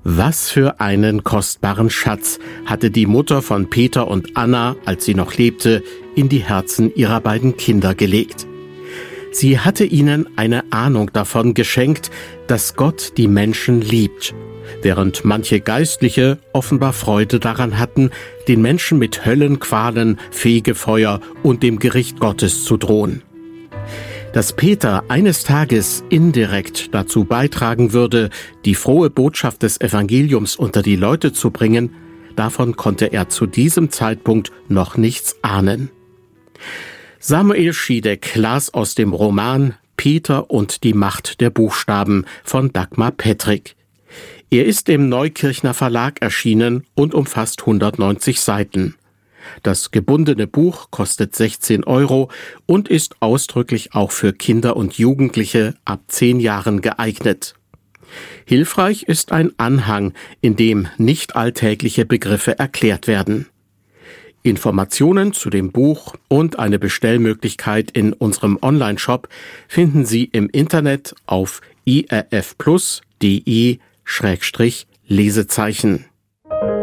Was für einen kostbaren Schatz hatte die Mutter von Peter und Anna, als sie noch lebte, in die Herzen ihrer beiden Kinder gelegt. Sie hatte ihnen eine Ahnung davon geschenkt, dass Gott die Menschen liebt, während manche Geistliche offenbar Freude daran hatten, den Menschen mit Höllenqualen, Fegefeuer und dem Gericht Gottes zu drohen. Dass Peter eines Tages indirekt dazu beitragen würde, die frohe Botschaft des Evangeliums unter die Leute zu bringen, davon konnte er zu diesem Zeitpunkt noch nichts ahnen. Samuel Schiedek las aus dem Roman Peter und die Macht der Buchstaben von Dagmar Pettrick. Er ist im Neukirchner Verlag erschienen und umfasst 190 Seiten. Das gebundene Buch kostet 16 € und ist ausdrücklich auch für Kinder und Jugendliche ab 10 Jahren geeignet. Hilfreich ist ein Anhang, in dem nicht alltägliche Begriffe erklärt werden. Informationen zu dem Buch und eine Bestellmöglichkeit in unserem Onlineshop finden Sie im Internet auf irfplus.de/Lesezeichen.